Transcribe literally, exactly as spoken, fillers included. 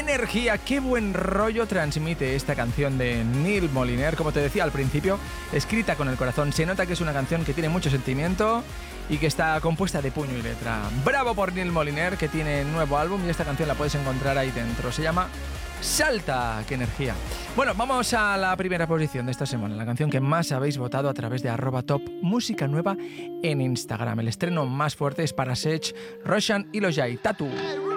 energía, qué buen rollo transmite esta canción de Neil Moliner. Como te decía al principio, escrita con el corazón. Se nota que es una canción que tiene mucho sentimiento y que está compuesta de puño y letra. Bravo por Neil Moliner, que tiene nuevo álbum y esta canción la puedes encontrar ahí dentro. Se llama Salta, qué energía. Bueno, vamos a la primera posición de esta semana, la canción que más habéis votado a través de arroba top música nueva en Instagram. El estreno más fuerte es para Sech, Roshan y Lojay, Tatu.